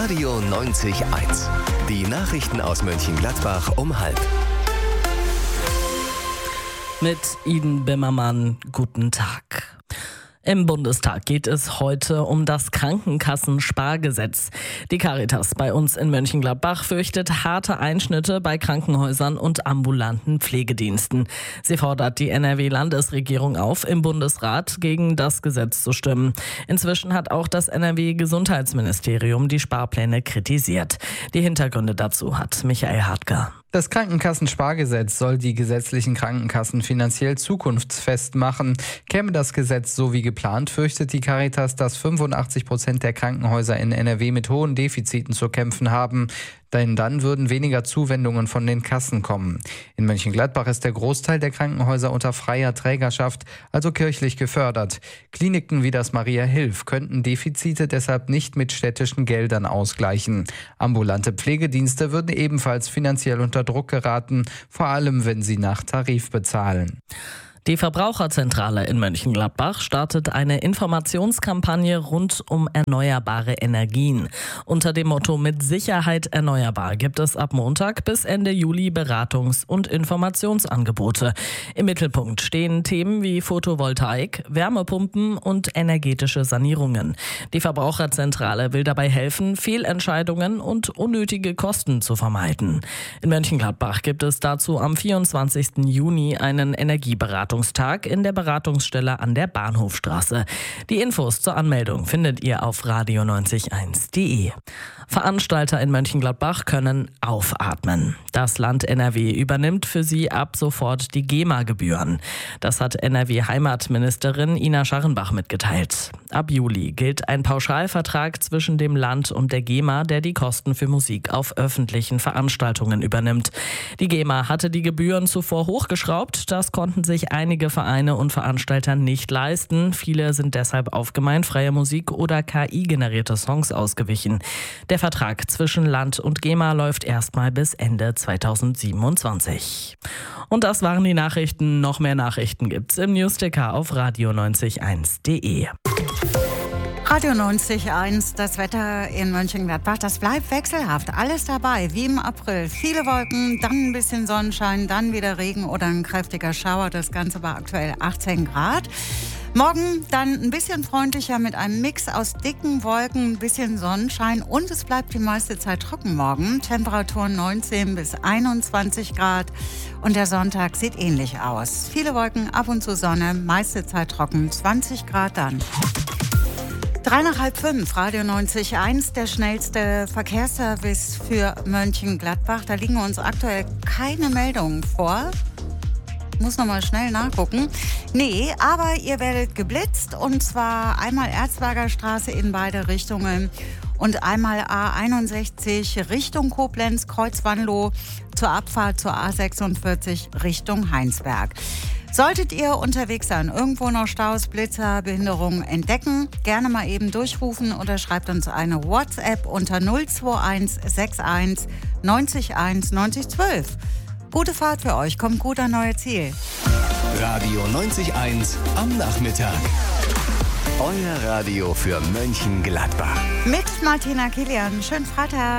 Radio 90.1. Die Nachrichten aus Mönchengladbach um 12:30. Mit Iden Bimmermann, guten Tag. Im Bundestag geht es heute um das Krankenkassenspargesetz. Die Caritas bei uns in Mönchengladbach fürchtet harte Einschnitte bei Krankenhäusern und ambulanten Pflegediensten. Sie fordert die NRW-Landesregierung auf, im Bundesrat gegen das Gesetz zu stimmen. Inzwischen hat auch das NRW-Gesundheitsministerium die Sparpläne kritisiert. Die Hintergründe dazu hat Michael Hartger. Das Krankenkassenspargesetz soll die gesetzlichen Krankenkassen finanziell zukunftsfest machen. Käme das Gesetz so wie geplant, fürchtet die Caritas, dass 85% der Krankenhäuser in NRW mit hohen Defiziten zu kämpfen haben. Denn dann würden weniger Zuwendungen von den Kassen kommen. In Mönchengladbach ist der Großteil der Krankenhäuser unter freier Trägerschaft, also kirchlich gefördert. Kliniken wie das Maria Hilf könnten Defizite deshalb nicht mit städtischen Geldern ausgleichen. Ambulante Pflegedienste würden ebenfalls finanziell unter Druck geraten, vor allem wenn sie nach Tarif bezahlen. Die Verbraucherzentrale in Mönchengladbach startet eine Informationskampagne rund um erneuerbare Energien. Unter dem Motto "Mit Sicherheit erneuerbar" gibt es ab Montag bis Ende Juli Beratungs- und Informationsangebote. Im Mittelpunkt stehen Themen wie Photovoltaik, Wärmepumpen und energetische Sanierungen. Die Verbraucherzentrale will dabei helfen, Fehlentscheidungen und unnötige Kosten zu vermeiden. In Mönchengladbach gibt es dazu am 24. Juni einen Energieberatungstag in der Beratungsstelle an der Bahnhofstraße. Die Infos zur Anmeldung findet ihr auf radio901.de. Veranstalter in Mönchengladbach können aufatmen. Das Land NRW übernimmt für sie ab sofort die GEMA-Gebühren. Das hat NRW-Heimatministerin Ina Scharrenbach mitgeteilt. Ab Juli gilt ein Pauschalvertrag zwischen dem Land und der GEMA, der die Kosten für Musik auf öffentlichen Veranstaltungen übernimmt. Die GEMA hatte die Gebühren zuvor hochgeschraubt. Das konnten sich einige Vereine und Veranstalter nicht leisten. Viele sind deshalb auf gemeinfreie Musik oder KI-generierte Songs ausgewichen. Der Vertrag zwischen Land und GEMA läuft erstmal bis Ende 2027. Und das waren die Nachrichten. Noch mehr Nachrichten gibt's im Newsticker auf radio901.de. Radio 90.1, das Wetter in Mönchengladbach, das bleibt wechselhaft. Alles dabei, wie im April. Viele Wolken, dann ein bisschen Sonnenschein, dann wieder Regen oder ein kräftiger Schauer. Das Ganze bei aktuell 18 Grad. Morgen dann ein bisschen freundlicher mit einem Mix aus dicken Wolken, ein bisschen Sonnenschein und es bleibt die meiste Zeit trocken morgen. Temperaturen 19 bis 21 Grad und der Sonntag sieht ähnlich aus. Viele Wolken, ab und zu Sonne, meiste Zeit trocken, 20 Grad dann. 3 nach halb 5, Radio 90.1, der schnellste Verkehrsservice für Mönchengladbach. Da liegen uns aktuell keine Meldungen vor. Muss nochmal schnell nachgucken. Nee, aber ihr werdet geblitzt und zwar einmal Erzberger Straße in beide Richtungen und einmal A61 Richtung Koblenz, Kreuzwanlow zur Abfahrt zur A46 Richtung Heinsberg. Solltet ihr unterwegs sein, irgendwo noch Staus, Blitzer, Behinderungen entdecken, gerne mal eben durchrufen oder schreibt uns eine WhatsApp unter 021 61 90 1 90 12. Gute Fahrt für euch, kommt gut an euer Ziel. Radio 90.1 am Nachmittag. Euer Radio für Mönchengladbach. Mit Martina Kilian. Schönen Freitag.